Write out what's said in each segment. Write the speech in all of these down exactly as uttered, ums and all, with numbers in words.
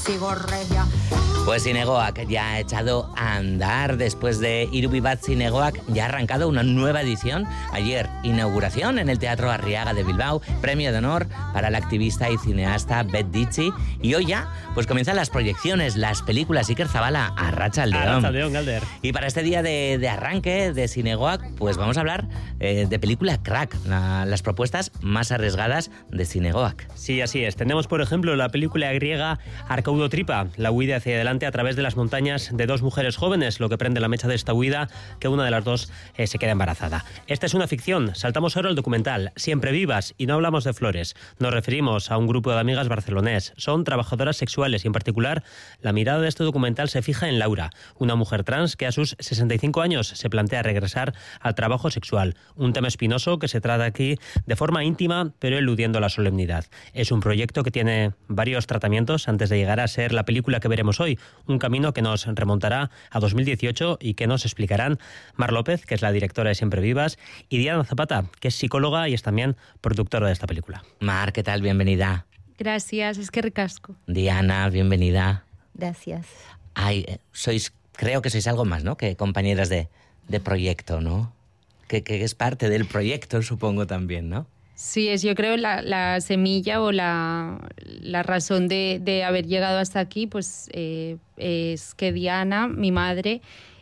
sigo regia. Pues Zinegoak ya ha echado a andar después de Irubi Bat Zinegoak, ya ha arrancado una nueva edición. Ayer, inauguración en el Teatro Arriaga de Bilbao, premio de honor para la activista y cineasta Beth Ditzi. Y hoy ya, pues comienzan las proyecciones, las películas. Iker Zabala, Arratsaldeon. Arratsaldeon, Galder. Y para este día de, de arranque de Zinegoak, pues vamos a hablar eh, de película Crack, la, las propuestas más arriesgadas de Zinegoak. Sí, así es. Tenemos, por ejemplo, la película griega Arkaudo Tripa, la huida hacia adelante a través de las montañas de dos mujeres jóvenes, lo que prende la mecha de esta huida, que una de las dos eh, se queda embarazada. Esta es una ficción. Saltamos ahora al documental Siempre Vivas, y no hablamos de flores. Nos referimos a un grupo de amigas barcelonés. Son trabajadoras sexuales y, en particular, la mirada de este documental se fija en Laura, una mujer trans que a sus sesenta y cinco años se plantea regresar al trabajo sexual. Un tema espinoso que se trata aquí de forma íntima, pero eludiendo la solemnidad. Es un proyecto que tiene varios tratamientos antes de llegar a ser la película que veremos hoy. Un camino que nos remontará a dos mil dieciocho y que nos explicarán Mar López, que es la directora de Siempre Vivas, y Diana Zapata, que es psicóloga y es también productora de esta película. Mar, ¿qué tal? Bienvenida. Gracias, es que ricasco. Diana, bienvenida. Gracias. Ay, sois, creo que sois algo más, ¿no? Que compañeras de, de proyecto, ¿no? Que, que es parte del proyecto, supongo, también, ¿no? Sí, es yo creo la, la semilla o la, la razón de, de haber llegado hasta aquí, pues eh, es que Diana, mi madre,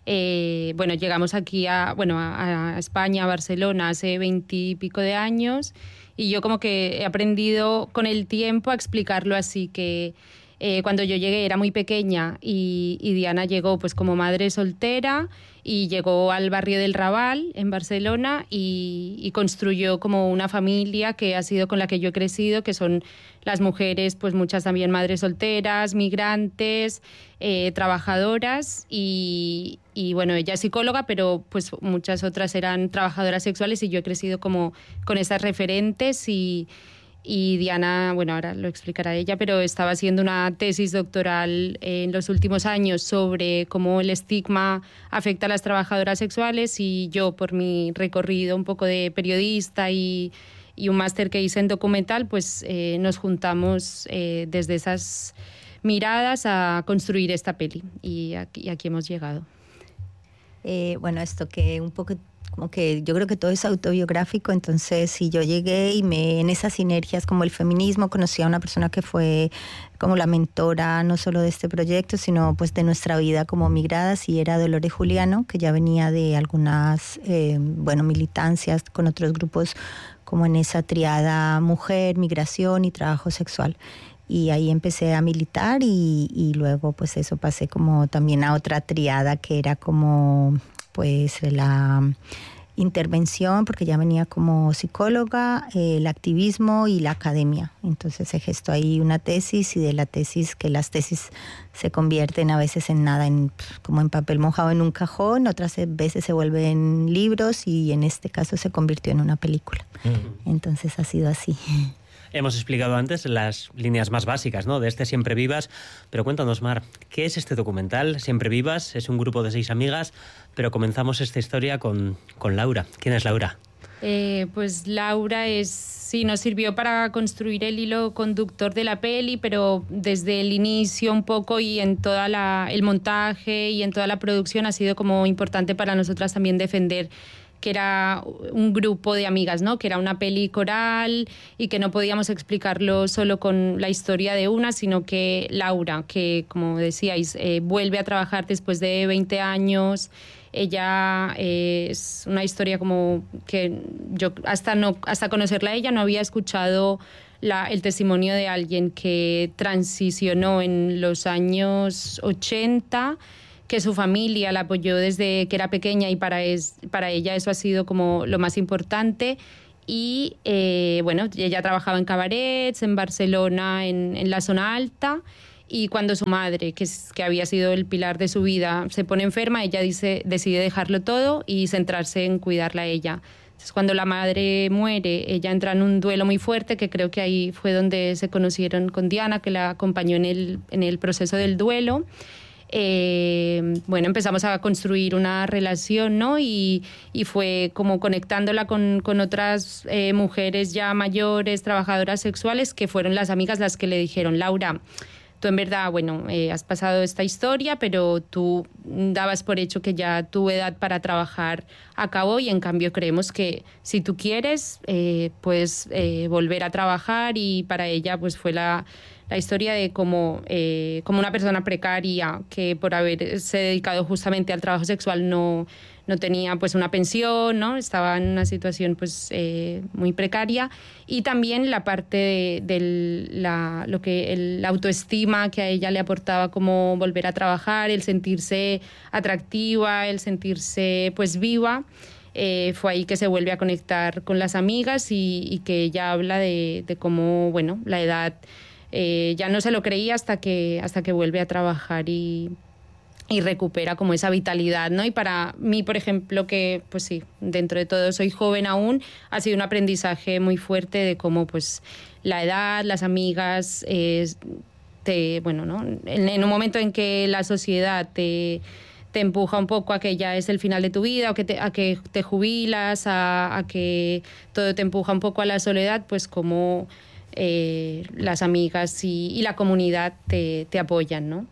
eh, bueno, llegamos aquí a, bueno, a, a España, a Barcelona, hace veintipico de años, y yo como que he aprendido con el tiempo a explicarlo así, que eh, cuando yo llegué era muy pequeña y, y Diana llegó pues como madre soltera y llegó al barrio del Raval en Barcelona y, y construyó como una familia que ha sido con la que yo he crecido, que son las mujeres, pues muchas también madres solteras, migrantes, eh, trabajadoras y, y bueno, ella es psicóloga, pero pues muchas otras eran trabajadoras sexuales y yo he crecido como con esas referentes y Y Diana, bueno, ahora lo explicará ella, pero estaba haciendo una tesis doctoral en los últimos años sobre cómo el estigma afecta a las trabajadoras sexuales y yo, por mi recorrido un poco de periodista y, y un máster que hice en documental, pues eh, nos juntamos eh, desde esas miradas a construir esta peli y aquí, y aquí hemos llegado. Eh, bueno, esto que un poco... como que yo creo que todo es autobiográfico, entonces si yo llegué y me en esas sinergias como el feminismo, conocí a una persona que fue como la mentora no solo de este proyecto, sino pues de nuestra vida como migradas, y era Dolores Juliano, que ya venía de algunas eh, bueno, militancias con otros grupos como en esa triada mujer, migración y trabajo sexual. Y ahí empecé a militar y, y luego pues eso pasé como también a otra triada que era como pues la intervención, porque ya venía como psicóloga, eh, el activismo y la academia. Entonces se gestó ahí una tesis, y de la tesis, que las tesis se convierten a veces en nada, en, como en papel mojado en un cajón, otras veces se vuelven libros, y en este caso se convirtió en una película. Mm. Entonces ha sido así. Hemos explicado antes las líneas más básicas, ¿no?, de este Siempre Vivas, pero cuéntanos, Mar, ¿qué es este documental? Siempre Vivas es un grupo de seis amigas, pero comenzamos esta historia con, con Laura. ¿Quién es Laura? Eh, pues Laura es, sí, nos sirvió para construir el hilo conductor de la peli, pero desde el inicio un poco y en toda la, el montaje y en toda la producción ha sido como importante para nosotras también defender que era un grupo de amigas, ¿no? Que era una peli coral y que no podíamos explicarlo solo con la historia de una, sino que Laura, que como decíais, eh, vuelve a trabajar después de veinte años. Ella eh, es una historia como que yo hasta, no, hasta conocerla a ella no había escuchado la, el testimonio de alguien que transicionó en los años ochenta, que su familia la apoyó desde que era pequeña y para, es, para ella eso ha sido como lo más importante. Y eh, bueno, ella trabajaba en cabarets, en Barcelona, en, en la zona alta, y cuando su madre, que, es, que había sido el pilar de su vida, se pone enferma, ella dice, decide dejarlo todo y centrarse en cuidarla a ella. Entonces, cuando la madre muere, ella entra en un duelo muy fuerte, que creo que ahí fue donde se conocieron con Diana, que la acompañó en el, en el proceso del duelo. Eh, bueno, empezamos a construir una relación, ¿no? Y, y fue como conectándola con, con otras eh, mujeres ya mayores, trabajadoras sexuales, que fueron las amigas las que le dijeron, Laura, tú en verdad, bueno, eh, has pasado esta historia, pero tú dabas por hecho que ya tu edad para trabajar acabó y en cambio creemos que si tú quieres, eh, puedes eh, volver a trabajar y para ella pues fue la... la historia de cómo, eh, como una persona precaria que por haberse dedicado justamente al trabajo sexual no, no tenía pues una pensión, ¿no? Estaba en una situación pues eh, muy precaria, y también la parte de, de la, lo que el, la autoestima que a ella le aportaba como volver a trabajar, el sentirse atractiva, el sentirse pues viva. Eh, fue ahí que se vuelve a conectar con las amigas y, y que ella habla de, de cómo, bueno, la edad eh, ya no se lo creía hasta que, hasta que vuelve a trabajar y, y recupera como esa vitalidad, ¿no? Y para mí, por ejemplo, que pues sí, dentro de todo soy joven aún, ha sido un aprendizaje muy fuerte de cómo pues la edad, las amigas, eh, te, bueno, ¿no? En, en un momento en que la sociedad te... te empuja un poco a que ya es el final de tu vida, o que te, a que te jubilas, a, a que todo te empuja un poco a la soledad, pues como eh, las amigas y, y la comunidad te, te apoyan, ¿no?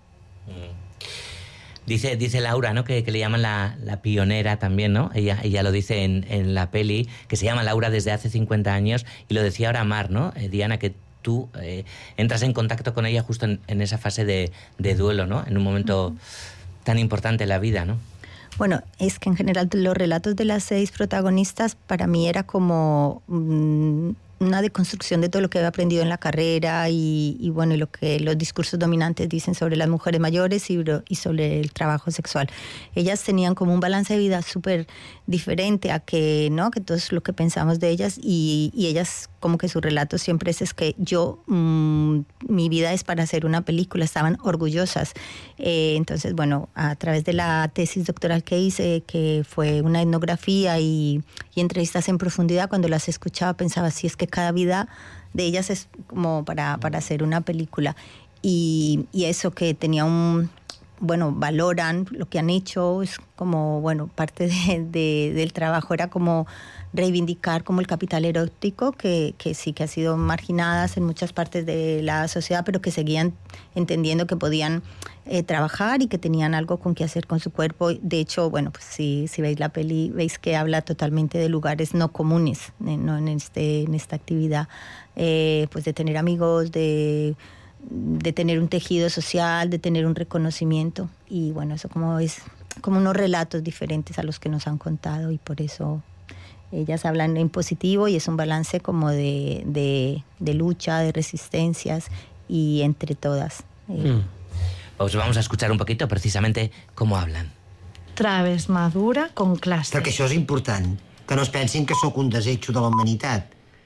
Dice, dice Laura, ¿no? Que, que le llaman la, la pionera también, ¿no? Ella, ella lo dice en, en la peli, que se llama Laura desde hace cincuenta años, y lo decía ahora Mar, ¿no? Eh, Diana, que tú eh, entras en contacto con ella justo en, en esa fase de, de duelo, ¿no? En un momento tan importante en la vida, ¿no? Bueno, es que en general los relatos de las seis protagonistas para mí era como mmm, una deconstrucción de todo lo que había aprendido en la carrera y, y bueno, y lo que los discursos dominantes dicen sobre las mujeres mayores y, y sobre el trabajo sexual. Ellas tenían como un balance de vida súper diferente a que, ¿no? Que todo es lo que pensamos de ellas, y, y ellas como que su relato siempre es, es que yo, mmm, mi vida es para hacer una película, estaban orgullosas. Eh, entonces, bueno, a través de la tesis doctoral que hice, que fue una etnografía y, y entrevistas en profundidad, cuando las escuchaba pensaba, si es que cada vida de ellas es como para, para hacer una película. Y, y eso que tenía un... bueno, valoran lo que han hecho, es como, bueno, parte de, de, del trabajo era como reivindicar como el capital erótico, que, que sí que ha sido marginadas en muchas partes de la sociedad, pero que seguían entendiendo que podían eh, trabajar y que tenían algo con que hacer con su cuerpo. De hecho, bueno, pues si, si veis la peli, veis que habla totalmente de lugares no comunes, eh, no en, este, en esta actividad, eh, pues de tener amigos, de... de tener un tejido social, de tener un reconocimiento, y bueno, eso como es como unos relatos diferentes a los que nos han contado, y por eso ellas hablan en positivo y es un balance como de, de, de lucha, de resistencias y entre todas. Mm. Pues vamos a escuchar un poquito precisamente cómo hablan. Traves madura con classe. Perquè això és important, que no es pensin que sóc un desecho de la humanitat.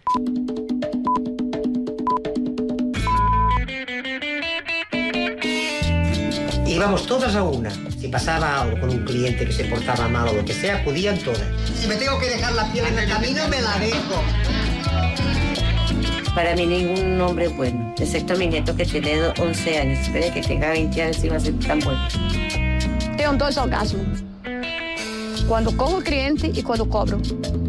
Íbamos todas a una. Si pasaba algo con un cliente que se portaba mal o lo que sea, acudían todas. Si me tengo que dejar la piel en el camino, me la dejo. Para mí ningún hombre es bueno, excepto mi nieto que tiene once años. Espere que tenga veinte años y va a ser tan bueno. Tengo dos orgasmos. Cuando cojo cliente y cuando cobro.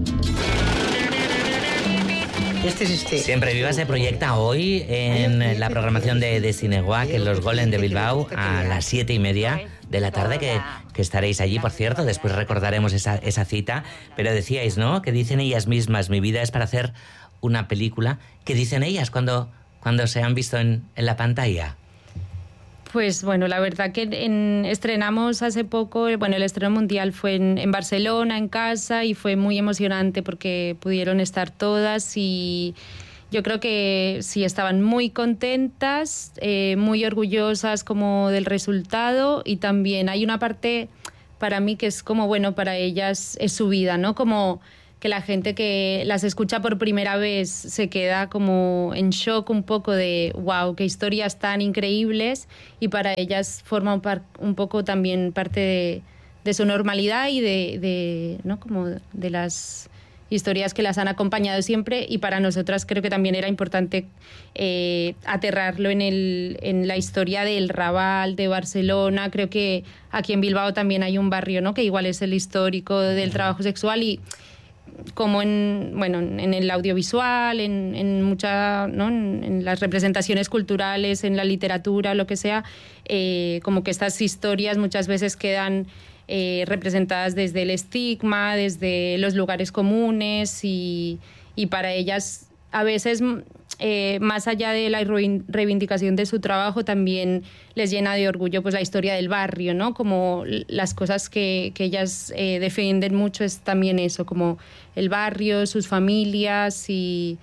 Este es este. Siempre Viva se proyecta hoy en la programación de, de Cineguac, en los Golem de Bilbao, a las siete y media de la tarde, que, que estaréis allí, por cierto. Después recordaremos esa, esa cita. Pero decíais, ¿no?, que dicen ellas mismas, mi vida es para hacer una película. ¿Qué dicen ellas cuando, cuando se han visto en, en la pantalla? Pues bueno, la verdad que en, estrenamos hace poco, bueno, el estreno mundial fue en, en Barcelona, en casa, y fue muy emocionante porque pudieron estar todas, y yo creo que sí estaban muy contentas, eh, muy orgullosas como del resultado, y también hay una parte para mí que es como, bueno, para ellas es su vida, ¿no? Como que la gente que las escucha por primera vez se queda como en shock un poco de wow, qué historias tan increíbles, y para ellas forma un, par, un poco también parte de, de su normalidad y de, de, ¿no?, como de las historias que las han acompañado siempre, y para nosotras creo que también era importante eh, aterrarlo en, el, en la historia del Raval, de Barcelona. Creo que aquí en Bilbao también hay un barrio, ¿no?, que igual es el histórico del trabajo sexual, y como en, bueno, en el audiovisual, en, en, mucha, ¿no? en, en las representaciones culturales, en la literatura, lo que sea, eh, como que estas historias muchas veces quedan eh, representadas desde el estigma, desde los lugares comunes y, y para ellas a veces, eh, más allá de la reivindicación de su trabajo, también les llena de orgullo pues la historia del barrio, ¿no? Como las cosas que, que ellas eh, defienden mucho es también eso, como el barrio, sus familias y,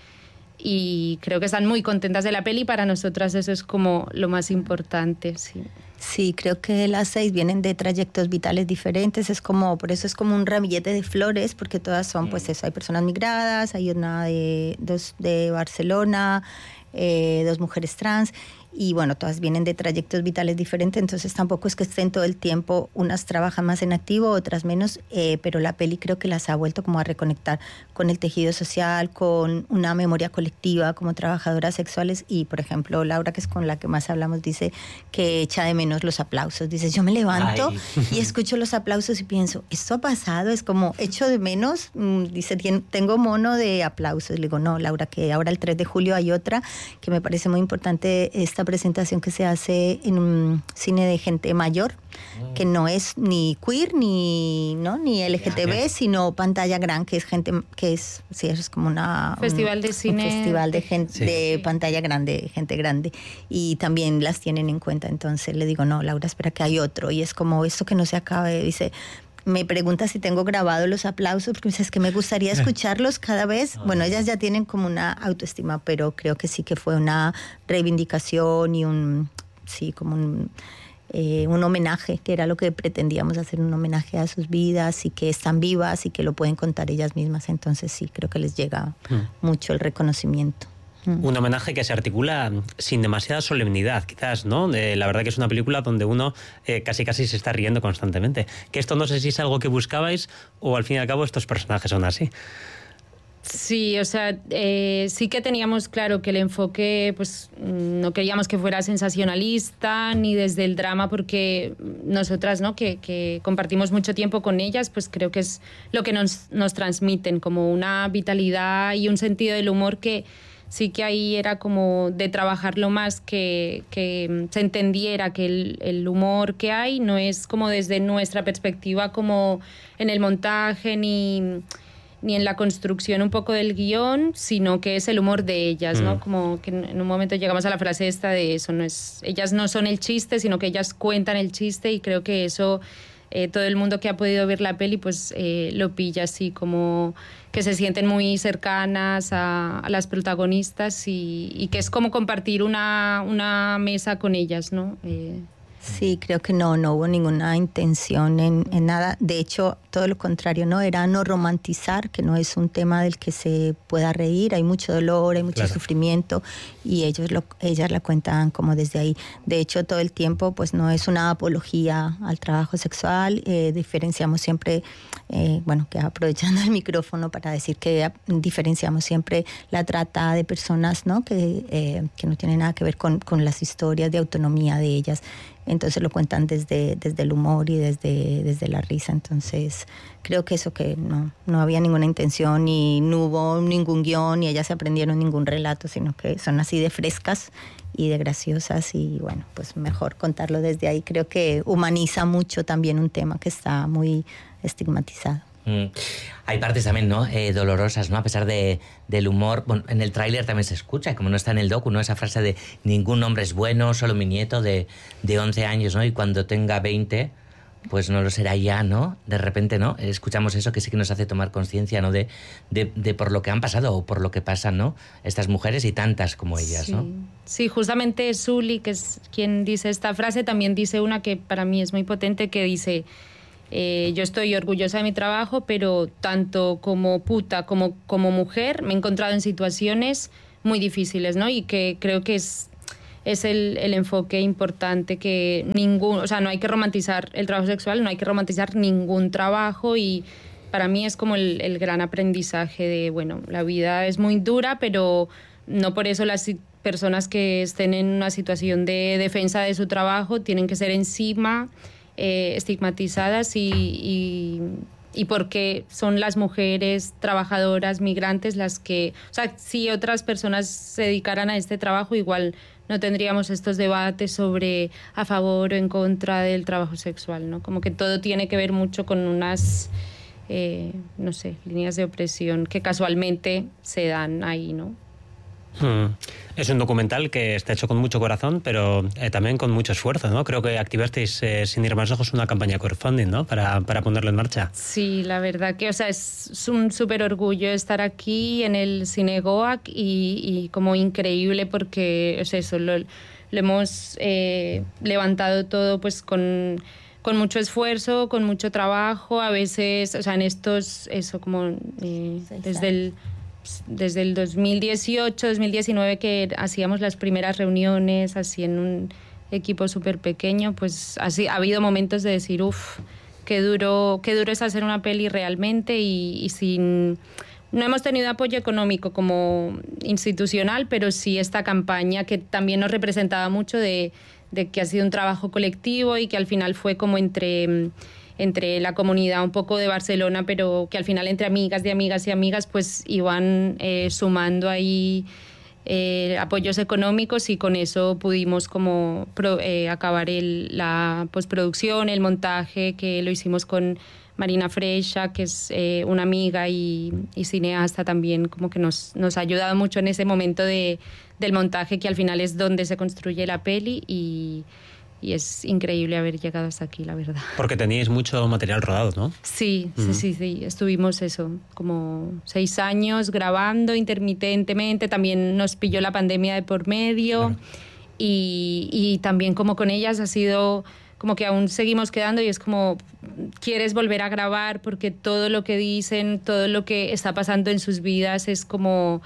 y creo que están muy contentas de la peli y para nosotras eso es como lo más importante, sí. Sí, creo que las seis vienen de trayectos vitales diferentes, es como, por eso es como un ramillete de flores, porque todas son, pues eso, hay personas migradas, hay una de, dos de Barcelona, eh, dos mujeres trans, y bueno, todas vienen de trayectos vitales diferentes, entonces tampoco es que estén todo el tiempo, unas trabajan más en activo, otras menos, eh, pero la peli creo que las ha vuelto como a reconectar con el tejido social, con una memoria colectiva como trabajadoras sexuales y, por ejemplo, Laura, que es con la que más hablamos, dice que echa de menos los aplausos. Dice, yo me levanto Ay. y escucho los aplausos y pienso, ¿esto ha pasado? Es como, echo de menos, dice, tengo mono de aplausos. Le digo, no, Laura, que ahora el tres de julio hay otra que me parece muy importante, esta presentación que se hace en un cine de gente mayor, mm. que no es ni queer ni no ni L G T B, yeah. sino pantalla gran, que es gente que es sí es como una festival de un, cine, un festival de gente sí. de pantalla grande, gente grande, y también las tienen en cuenta. Entonces le digo, no, Laura, espera que hay otro, y es como esto que no se acabe. Dice, me pregunta si tengo grabado los aplausos, porque me dice, es que me gustaría escucharlos cada vez. Bueno, ellas ya tienen como una autoestima, pero creo que sí que fue una reivindicación y un, sí, como un, eh, un homenaje, que era lo que pretendíamos hacer, un homenaje a sus vidas y que están vivas y que lo pueden contar ellas mismas. Entonces sí, creo que les llega mm. mucho el reconocimiento. Un homenaje que se articula sin demasiada solemnidad, quizás, ¿no? Eh, la verdad que es una película donde uno eh, casi casi se está riendo constantemente. Que esto no sé si es algo que buscabais o al fin y al cabo estos personajes son así. Sí, o sea, eh, sí que teníamos claro que el enfoque, pues no queríamos que fuera sensacionalista ni desde el drama, porque nosotras, ¿no? Que, que compartimos mucho tiempo con ellas, pues creo que es lo que nos, nos transmiten, como una vitalidad y un sentido del humor que sí que ahí era como de trabajarlo más, que, que se entendiera que el, el humor que hay no es como desde nuestra perspectiva, como en el montaje ni, ni en la construcción un poco del guión, sino que es el humor de ellas, mm. ¿no? Como que en un momento llegamos a la frase esta de eso, no es, ellas no son el chiste, sino que ellas cuentan el chiste, y creo que eso eh, todo el mundo que ha podido ver la peli pues eh, lo pilla así, como que se sienten muy cercanas a, a las protagonistas y, y que es como compartir una, una mesa con ellas, ¿no? Eh, Sí, creo que no, no hubo ninguna intención en, en nada. De hecho, todo lo contrario, ¿no? Era no romantizar, que no es un tema del que se pueda reír. Hay mucho dolor, hay mucho claro. sufrimiento, y ellos lo, ellas la cuentan como desde ahí. De hecho, todo el tiempo, pues no es una apología al trabajo sexual. Eh, diferenciamos siempre, eh, bueno, que aprovechando el micrófono para decir que diferenciamos siempre la trata de personas, ¿no? Que, eh, que no tiene nada que ver con, con las historias de autonomía de ellas. Entonces lo cuentan desde, desde el humor y desde, desde la risa. Entonces creo que eso, que no, no había ninguna intención y no hubo ningún guión y ellas se aprendieron ningún relato, sino que son así de frescas y de graciosas, y bueno, pues mejor contarlo desde ahí. Creo que humaniza mucho también un tema que está muy estigmatizado. Mm. Hay partes también, ¿no? Eh, dolorosas, ¿no? A pesar de, del humor. Bueno, en el tráiler también se escucha, como no está en el docu, ¿no? Esa frase de ningún hombre es bueno, solo mi nieto de, de once años, ¿no? Y cuando tenga veinte, pues no lo será ya, ¿no? De repente, ¿no? Escuchamos eso que sí que nos hace tomar conciencia, ¿no? De, de, de por lo que han pasado o por lo que pasan, ¿no? Estas mujeres y tantas como ellas, sí. ¿no? Sí, justamente Sully, que es quien dice esta frase, también dice una que para mí es muy potente, que dice... Eh, yo estoy orgullosa de mi trabajo, pero tanto como puta como como mujer me he encontrado en situaciones muy difíciles, ¿no? Y que creo que es, es el, el enfoque importante, que ningún, o sea, no hay que romantizar el trabajo sexual, no hay que romantizar ningún trabajo, y para mí es como el, el gran aprendizaje de, bueno, la vida es muy dura, pero no por eso las personas que estén en una situación de defensa de su trabajo tienen que ser encima... Eh, estigmatizadas y, y, y porque son las mujeres trabajadoras migrantes las que, o sea, si otras personas se dedicaran a este trabajo, igual no tendríamos estos debates sobre a favor o en contra del trabajo sexual, ¿no? Como que todo tiene que ver mucho con unas, eh, no sé, líneas de opresión que casualmente se dan ahí, ¿no? Hmm. Es un documental que está hecho con mucho corazón, pero eh, también con mucho esfuerzo, ¿no? Creo que activasteis, eh, sin ir más lejos, una campaña crowdfunding, ¿no? Para, para ponerlo en marcha. Sí, la verdad que, o sea, es, es un súper orgullo estar aquí en el Cine Goac y, y como increíble porque, es eso, lo, lo hemos eh, levantado todo pues con... con mucho esfuerzo, con mucho trabajo, a veces, o sea, en estos, eso, como eh, desde el... desde el dos mil dieciocho, dos mil diecinueve que hacíamos las primeras reuniones así en un equipo súper pequeño, pues así ha habido momentos de decir, uff, qué duro, qué duro es hacer una peli realmente y, y sin... No hemos tenido apoyo económico como institucional, pero sí esta campaña que también nos representaba mucho de, de que ha sido un trabajo colectivo y que al final fue como entre... entre la comunidad un poco de Barcelona, pero que al final entre amigas de amigas y amigas pues iban eh, sumando ahí eh, apoyos económicos y con eso pudimos como pro, eh, acabar el, la postproducción, el montaje, que lo hicimos con Marina Freixa, que es eh, una amiga y, y cineasta también, como que nos, nos ha ayudado mucho en ese momento de, del montaje, que al final es donde se construye la peli y... Y es increíble haber llegado hasta aquí, la verdad. Porque teníais mucho material rodado, ¿no? Sí, uh-huh. sí, sí, sí. Estuvimos eso, como seis años grabando intermitentemente. También nos pilló la pandemia de por medio. Claro. Y, y también como con ellas ha sido como que aún seguimos quedando y es como, quieres volver a grabar porque todo lo que dicen, todo lo que está pasando en sus vidas es como...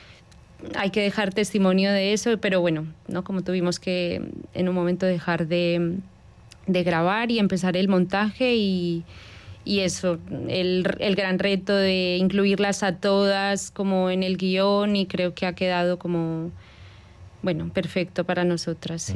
hay que dejar testimonio de eso, pero bueno, ¿no? Como tuvimos que en un momento dejar de, de grabar y empezar el montaje y, y eso, el, el gran reto de incluirlas a todas como en el guión y creo que ha quedado como, bueno, perfecto para nosotras, sí.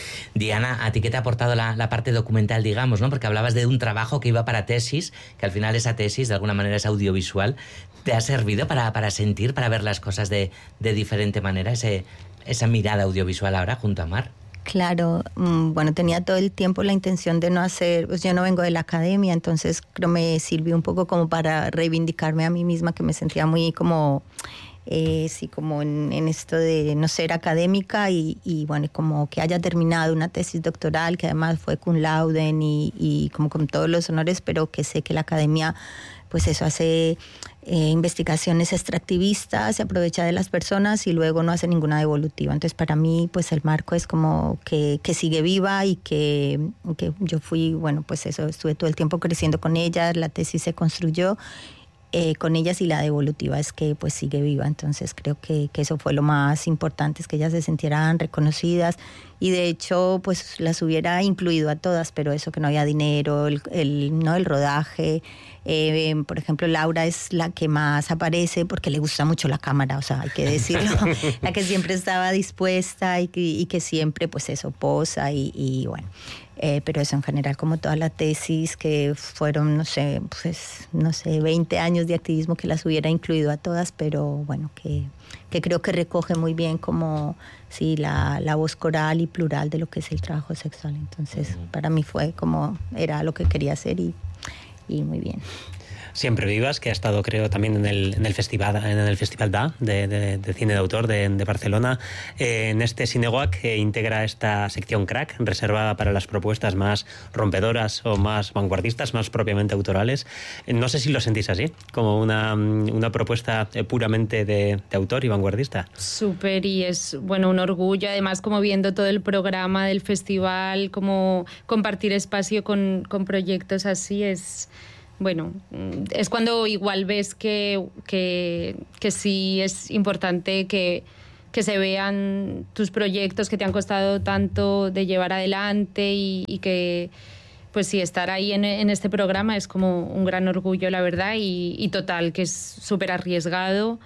Diana, ¿a ti qué te ha aportado la, la parte documental, digamos, ¿no? Porque hablabas de un trabajo que iba para tesis, que al final esa tesis de alguna manera es audiovisual. ¿Te ha servido para, para sentir, para ver las cosas de, de diferente manera, ese, esa mirada audiovisual ahora junto a Mar? Claro, bueno, tenía todo el tiempo la intención de no hacer, pues yo no vengo de la academia, entonces creo me sirvió un poco como para reivindicarme a mí misma, que me sentía muy como... Eh, sí, como en, en esto de no ser académica y, y bueno, como que haya terminado una tesis doctoral que además fue cum laude y, y como con todos los honores, pero que sé que la academia pues eso hace eh, investigaciones extractivistas, se aprovecha de las personas y luego no hace ninguna devolutiva. Entonces para mí pues el marco es como que, que sigue viva y que, que yo fui, bueno, pues eso, estuve todo el tiempo creciendo con ella, la tesis se construyó Eh, con ellas y la devolutiva es que pues sigue viva, entonces creo que, que eso fue lo más importante, es que ellas se sintieran reconocidas y de hecho pues las hubiera incluido a todas, pero eso que no había dinero, el, el, ¿no? el rodaje, eh, por ejemplo Laura es la que más aparece porque le gusta mucho la cámara, o sea hay que decirlo, la que siempre estaba dispuesta y que, y que siempre pues eso posa y, y bueno. Eh, pero eso en general, como toda la tesis, que fueron, no sé, pues, no sé, veinte años de activismo que las hubiera incluido a todas, pero bueno, que, que creo que recoge muy bien como, sí, la, la voz coral y plural de lo que es el trabajo sexual. Entonces, uh-huh. para mí fue como, era lo que quería hacer y, y muy bien. Siempre Vivas, que ha estado creo también en el, en el festival en el festival D A de, de, de cine de autor de, de Barcelona. Eh, en este Cine Goac eh, integra esta sección Crack, reservada para las propuestas más rompedoras o más vanguardistas, más propiamente autorales. Eh, no sé si lo sentís así, como una, una propuesta eh, puramente de, de autor y vanguardista. Súper, y es bueno un orgullo, además como viendo todo el programa del festival, como compartir espacio con, con proyectos así es... Bueno, es cuando igual ves que, que, que sí es importante que, que se vean tus proyectos que te han costado tanto de llevar adelante y, y que, pues sí, estar ahí en, en este programa es como un gran orgullo, la verdad, y, y total, que es súper arriesgado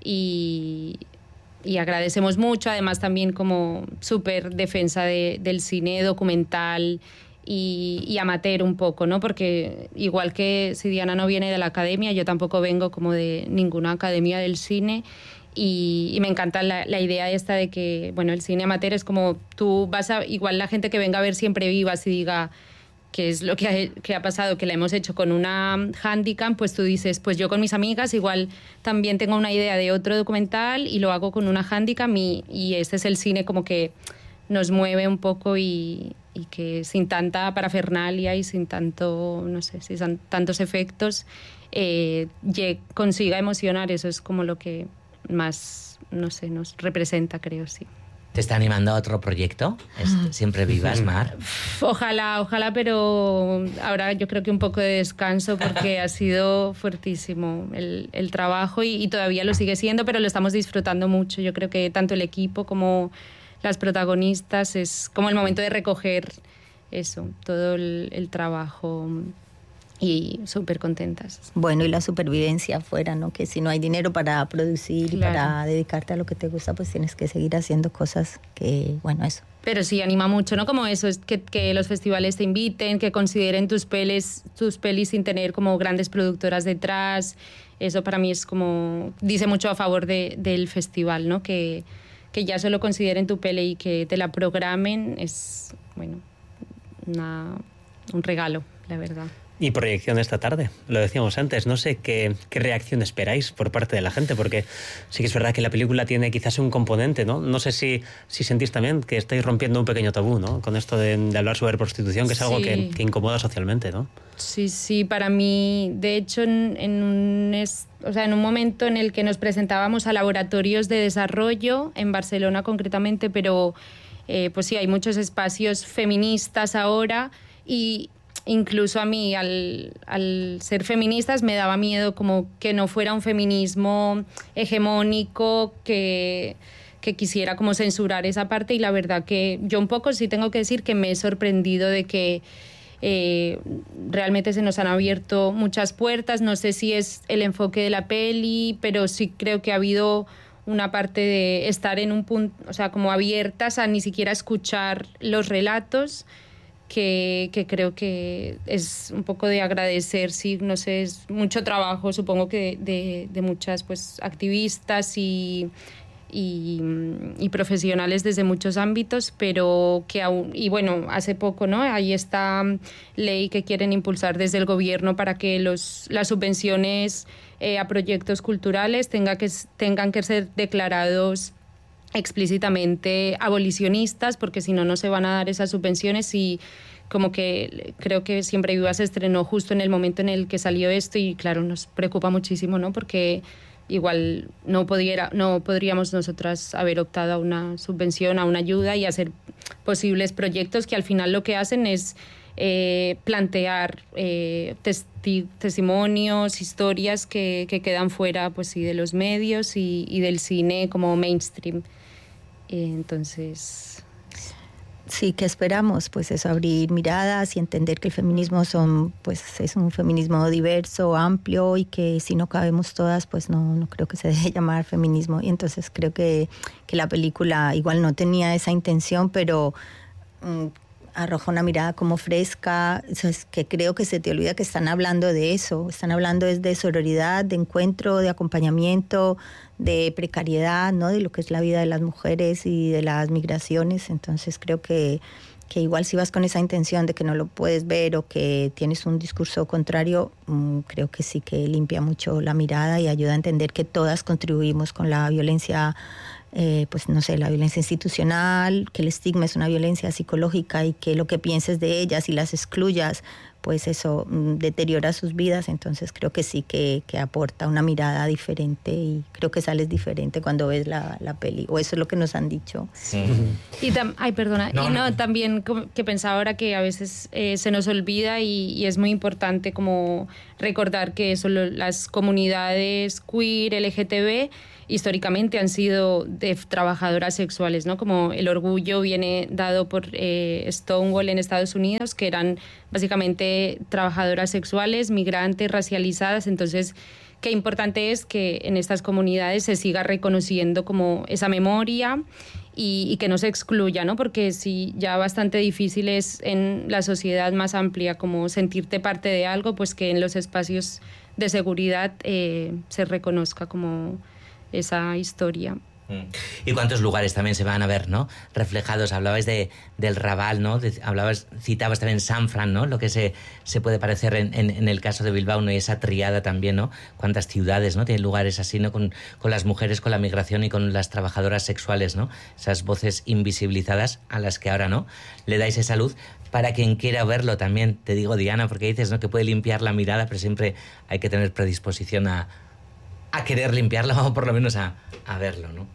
y, y agradecemos mucho, además también como súper defensa de, del cine documental y, y amateur un poco, ¿no? Porque igual que si Diana no viene de la academia, yo tampoco vengo como de ninguna academia del cine. Y, y me encanta la, la idea esta de que, bueno, el cine amateur es como tú vas a, igual la gente que venga a ver Siempre Vivas y diga qué es lo que ha, que ha pasado, que la hemos hecho con una handicam, pues tú dices, pues yo con mis amigas igual también tengo una idea de otro documental y lo hago con una handicam y, y este es el cine como que nos mueve un poco y, y que sin tanta parafernalia y sin tanto, no sé, sin tantos efectos, eh, consiga emocionar. Eso es como lo que más, no sé, nos representa, creo, sí. ¿Te está animando a otro proyecto? ¿Siempre Vivas, Mar? Ojalá, ojalá, pero ahora yo creo que un poco de descanso porque ha sido fuertísimo el, el trabajo y, y todavía lo sigue siendo, pero lo estamos disfrutando mucho. Yo creo que tanto el equipo como las protagonistas es como el momento de recoger eso, todo el, el trabajo y súper contentas. Bueno, y la supervivencia afuera, ¿no? Que si no hay dinero para producir claro. y para dedicarte a lo que te gusta, pues tienes que seguir haciendo cosas que, bueno, eso. Pero sí, anima mucho, ¿no? Como eso, es que, que los festivales te inviten, que consideren tus pelis, tus pelis sin tener como grandes productoras detrás. Eso para mí es como, dice mucho a favor de, del festival, ¿no? Que, que ya solo consideren tu peli y que te la programen es, bueno, una, un regalo, la verdad. Y proyección esta tarde, lo decíamos antes, no sé qué, qué reacción esperáis por parte de la gente, porque sí que es verdad que la película tiene quizás un componente, ¿no? No sé si, si sentís también que estáis rompiendo un pequeño tabú, ¿no? Con esto de, de hablar sobre prostitución, que es algo sí. que, que incomoda socialmente, ¿no? Sí, sí, para mí, de hecho, en, en, un, es, o sea, en un momento en el que nos presentábamos a laboratorios de desarrollo, en Barcelona concretamente, pero eh, pues sí, hay muchos espacios feministas ahora y incluso a mí, al, al ser feministas, me daba miedo como que no fuera un feminismo hegemónico, que, que quisiera como censurar esa parte, y la verdad que yo un poco sí tengo que decir que me he sorprendido de que eh, realmente se nos han abierto muchas puertas. No sé si es el enfoque de la peli, pero sí creo que ha habido una parte de estar en un punto, o sea, como abiertas a ni siquiera escuchar los relatos, Que, que creo que es un poco de agradecer, sí, no sé, es mucho trabajo, supongo que de, de muchas pues activistas y, y, y profesionales desde muchos ámbitos, pero que aún, y bueno, hace poco, ¿no? Ahí esta ley que quieren impulsar desde el gobierno para que los, las subvenciones eh, a proyectos culturales tenga que, tengan que ser declarados explícitamente abolicionistas, porque si no, no se van a dar esas subvenciones. Y como que creo que Siempre Viva se estrenó justo en el momento en el que salió esto y claro, nos preocupa muchísimo, ¿no? Porque igual no, pudiera, no podríamos nosotras haber optado a una subvención, a una ayuda y hacer posibles proyectos que al final lo que hacen es eh, plantear eh, testi- testimonios, historias que, que quedan fuera, pues sí, de los medios y, y del cine como mainstream. Entonces, sí, ¿qué esperamos? Pues eso, abrir miradas y entender que el feminismo son, pues es un feminismo diverso, amplio, y que si no cabemos todas, pues no, no creo que se deje llamar feminismo. Y entonces creo que, que la película igual no tenía esa intención, pero mmm, arroja una mirada como fresca. O sea, es que creo que se te olvida que están hablando de eso, están hablando es de sororidad, de encuentro, de acompañamiento, de precariedad, ¿no? De lo que es la vida de las mujeres y de las migraciones. Entonces creo que, que igual si vas con esa intención de que no lo puedes ver o que tienes un discurso contrario, mmm, creo que sí que limpia mucho la mirada y ayuda a entender que todas contribuimos con la violencia, eh, pues no sé, la violencia institucional, que el estigma es una violencia psicológica y que lo que pienses de ellas y las excluyas, pues eso mmm, deteriora sus vidas. Entonces creo que sí que, que aporta una mirada diferente y creo que sales diferente cuando ves la, la peli, o eso es lo que nos han dicho. Sí. Y tam- ay, perdona, no, y no, no. también como que pensaba ahora que a veces eh, se nos olvida y, y es muy importante como recordar que solo las comunidades queer, L G T B, históricamente han sido de trabajadoras sexuales, ¿no? Como el orgullo viene dado por eh, Stonewall en Estados Unidos, que eran básicamente trabajadoras sexuales, migrantes, racializadas. Entonces, qué importante es que en estas comunidades se siga reconociendo como esa memoria y, y que no se excluya, ¿no? Porque si ya bastante difícil es en la sociedad más amplia como sentirte parte de algo, pues que en los espacios de seguridad eh, se reconozca como esa historia. Y cuántos lugares también se van a ver, ¿no?, reflejados. Hablabais de, del Raval, ¿no? De, hablabas, citabas también San Fran, ¿no? Lo que se, se puede parecer en, en, en el caso de Bilbao, ¿no? Y esa triada también, ¿no? Cuántas ciudades, ¿no?, tienen lugares así, ¿no? Con, con las mujeres, con la migración y con las trabajadoras sexuales, ¿no? Esas voces invisibilizadas a las que ahora, ¿no?, le dais esa luz. Para quien quiera verlo también, te digo, Diana, porque dices, ¿no?, que puede limpiar la mirada, pero siempre hay que tener predisposición a, a querer limpiarla o por lo menos a, a verlo, ¿no?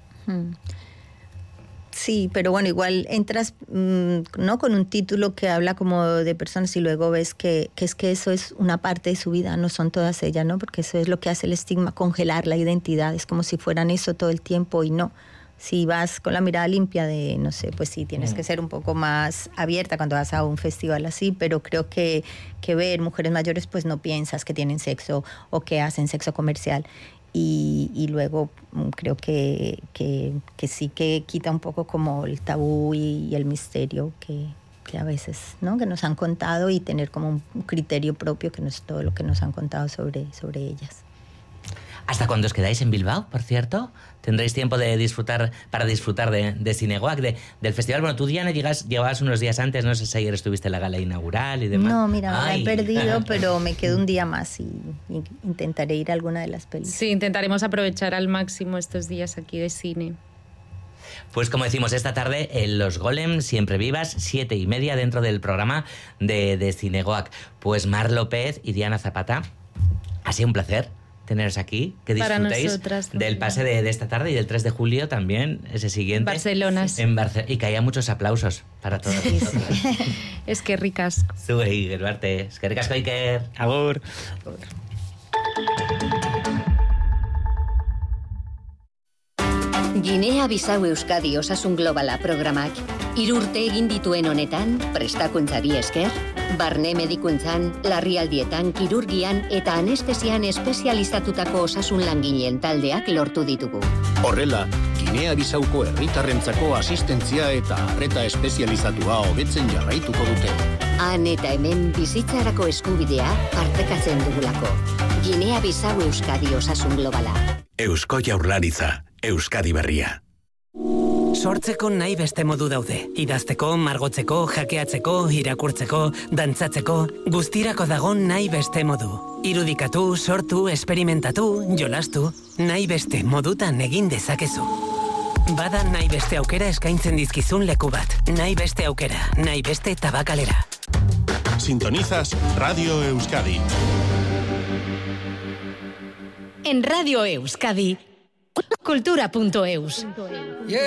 Sí, pero bueno, igual entras mmm, no con un título que habla como de personas y luego ves que, que es que eso es una parte de su vida, no son todas ellas, ¿no? Porque eso es lo que hace el estigma, congelar la identidad, es como si fueran eso todo el tiempo y no. Si vas con la mirada limpia de, no sé, pues sí, tienes que ser un poco más abierta cuando vas a un festival así, pero creo que, que ver mujeres mayores, pues no piensas que tienen sexo o que hacen sexo comercial. Y, y luego creo que, que, que sí que quita un poco como el tabú y, y el misterio que, que a veces, ¿no?, que nos han contado, y tener como un criterio propio que no es todo lo que nos han contado sobre, sobre ellas. ¿Hasta cuándo os quedáis en Bilbao, por cierto? ¿Tendréis tiempo de disfrutar, para disfrutar de, de Cinegoac, de, del festival? Bueno, tú, Diana, llegas, llegabas unos días antes, no sé si ayer estuviste en la gala inaugural y demás. No, mira, me he perdido, pero me quedo un día más y, y intentaré ir a alguna de las películas. Sí, intentaremos aprovechar al máximo estos días aquí de cine. Pues como decimos, esta tarde en Los Golem, siempre vivas, siete y media, dentro del programa de, de Cinegoac. Pues Mar López y Diana Zapata, ha sido un placer teneros aquí, que disfrutéis del pase de, de esta tarde y del tres de julio también, ese siguiente. Barcelona. En Barce- y que haya muchos aplausos para todos nosotros. Es que ricasco. Zuei, Geruarte. Es que ricasco, Iker. Agur. Ginea-Bisau Euskadi Osasun Globala programak hiru urte egin dituen honetan, prestakuntzari esker, barne medikuntzan, larrialdietan, kirurgian eta anestesian espezializatutako osasun langileen taldeak lortu ditugu. Horrela, Ginea-Bisauko herritarrentzako asistentzia eta arreta espezializatua hobetzen jarraituko dute. Han eta hemen bizitzarako eskubidea partekatzen dugulako. Ginea-Bisau Euskadi Osasun Globala. Eusko Jaurlaritza, Euskadi berria. Sortzeko nahi beste modu daude. Idazteko, margotzeko, jakeatzeko, irakurtzeko, dantzatzeko, guztirako dago nahi beste modu. Irudikatu, sortu, esperimentatu, jolastu, nahi beste modutan egin dezakezu. Bada nahi beste aukera eskaintzen dizkizun leku bat. Nahi beste aukera, nahi beste tabakalera. Sintonizas Radio Euskadi. En Radio Euskadi, cultura punto eus.